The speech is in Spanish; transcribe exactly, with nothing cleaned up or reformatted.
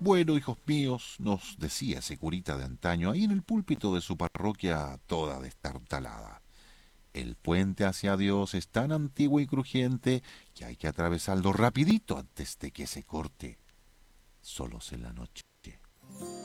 Bueno, hijos míos, nos decía ese curita de antaño ahí en el púlpito de su parroquia toda destartalada. El puente hacia Dios es tan antiguo y crujiente que hay que atravesarlo rapidito antes de que se corte. Solos en la noche.